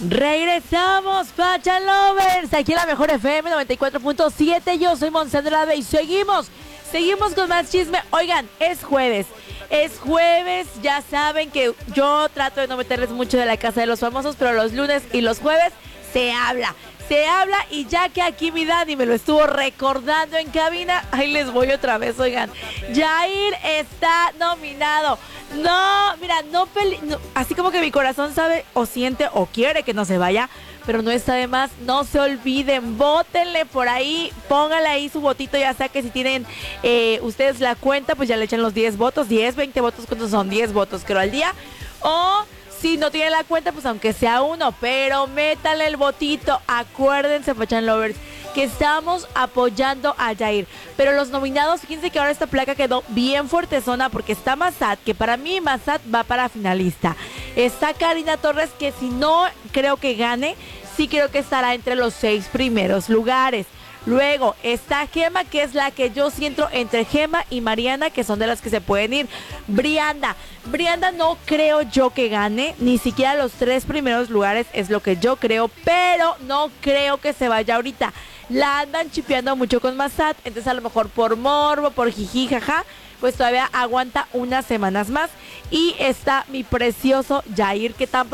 Regresamos, Pacha Lovers, aquí en la mejor FM 94.7. Yo soy Monse Andrade y seguimos con más chisme. Oigan, es jueves, ya saben que yo trato de no meterles mucho de la casa de los famosos, pero los lunes y los jueves se habla y ya que aquí mi Dani me lo estuvo recordando en cabina, ahí les voy otra vez, oigan. Yair está nominado. No, mira, no, así como que mi corazón sabe o siente o quiere que no se vaya, pero no está de más, no se olviden, vótenle por ahí, pónganle ahí su votito, ya sea que si tienen ustedes la cuenta, pues ya le echan los 10 votos, 10, 20 votos, ¿cuántos son? 10 votos creo al día, o si no tienen la cuenta, pues aunque sea uno, pero métanle el votito, acuérdense, Pachan Lovers, que estamos apoyando a Yair. Pero los nominados, fíjense que ahora esta placa quedó bien fuertezona porque está Massad, que para mí Massad va para finalista. Está Karina Torres, que si no creo que gane, sí creo que estará entre los 6 primeros lugares. Luego está Gema, que es la que yo siento entre Gema y Mariana, que son de las que se pueden ir. Brianda no creo yo que gane, ni siquiera los 3 primeros lugares es lo que yo creo, pero no creo que se vaya ahorita. La andan chipeando mucho con Massad, entonces a lo mejor por morbo, por jiji, jaja, pues todavía aguanta unas semanas más. Y está mi precioso Yair, que tampoco